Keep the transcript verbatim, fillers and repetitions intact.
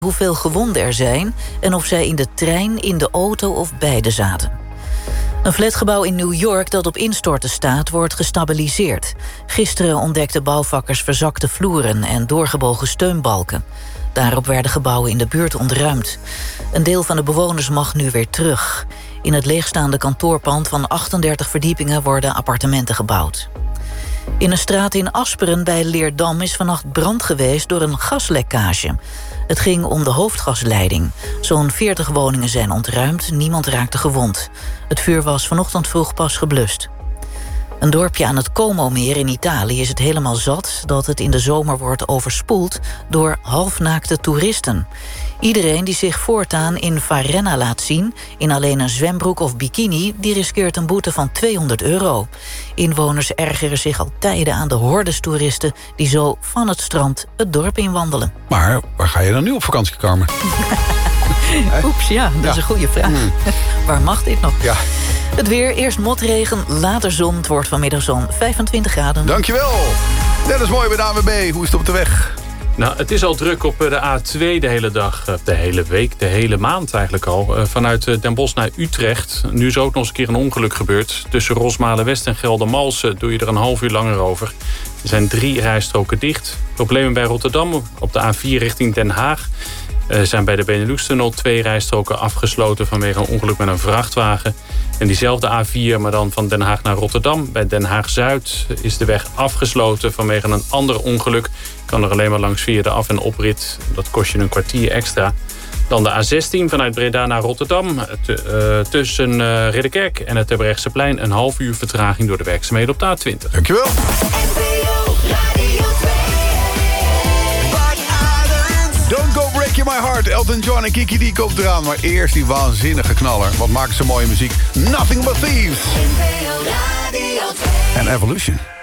hoeveel gewonden er zijn en of zij in de trein, in de auto of beide zaten. Een flatgebouw in New York dat op instorten staat, wordt gestabiliseerd. Gisteren ontdekten bouwvakkers verzakte vloeren en doorgebogen steunbalken. Daarop werden gebouwen in de buurt ontruimd. Een deel van de bewoners mag nu weer terug. In het leegstaande kantoorpand van achtendertig verdiepingen worden appartementen gebouwd. In een straat in Asperen bij Leerdam is vannacht brand geweest door een gaslekkage. Het ging om de hoofdgasleiding. Zo'n veertig woningen zijn ontruimd, niemand raakte gewond. Het vuur was vanochtend vroeg pas geblust. Een dorpje aan het Como-meer in Italië is het helemaal zat dat het in de zomer wordt overspoeld door halfnaakte toeristen. Iedereen die zich voortaan in Varenna laat zien, in alleen een zwembroek of bikini, die riskeert een boete van tweehonderd euro. Inwoners ergeren zich al tijden aan de hordes toeristen die zo van het strand het dorp inwandelen. Maar waar ga je dan nu op vakantie komen? Oeps, ja, dat ja. is een goede vraag. Mm. Waar mag dit nog? Ja. Het weer, eerst motregen, later zon. Het wordt vanmiddag zo'n vijfentwintig graden. Dankjewel. Dennis Mooi bij de A N W B. Hoe is het op de weg? Nou, het is al druk op de A twee de hele dag, de hele week, de hele maand eigenlijk al. Vanuit Den Bosch naar Utrecht. Nu is ook nog eens een keer een ongeluk gebeurd. Tussen Rosmalen-West en Geldermalsen doe je er een half uur langer over. Er zijn drie rijstroken dicht. Problemen bij Rotterdam op de A vier richting Den Haag. Er zijn bij de Benelux-tunnel twee rijstroken afgesloten vanwege een ongeluk met een vrachtwagen. En diezelfde A vier, maar dan van Den Haag naar Rotterdam. Bij Den Haag-Zuid is de weg afgesloten vanwege een ander ongeluk. Kan er alleen maar langs via de af- en oprit. Dat kost je een kwartier extra. Dan de A zestien vanuit Breda naar Rotterdam. T- uh, tussen uh, Ridderkerk en het Terbrechtseplein een half uur vertraging door de werkzaamheden op de A twintig. Dankjewel. Don't Go Breaking My Heart. Elton John en Kiki D komt eraan. Maar eerst die waanzinnige knaller. Wat maken ze mooie muziek. Nothing But Thieves. En Evolution.